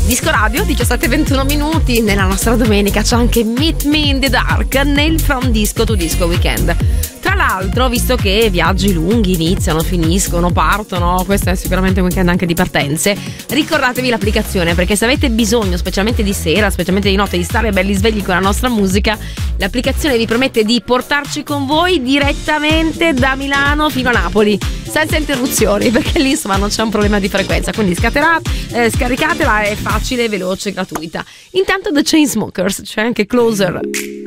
Disco Radio, 17:21 minuti. Nella nostra domenica c'è anche Meet Me in the Dark nel From Disco to Disco Weekend. Tra l'altro, visto che viaggi lunghi iniziano, finiscono, partono, questo è sicuramente un weekend anche di partenze, ricordatevi l'applicazione, perché se avete bisogno, specialmente di sera, specialmente di notte, di stare belli svegli con la nostra musica, l'applicazione vi permette di portarci con voi direttamente da Milano fino a Napoli, senza interruzioni, perché lì insomma non c'è un problema di frequenza, quindi scaricatela, è facile, veloce, gratuita. Intanto The Chainsmokers, c'è anche Closer.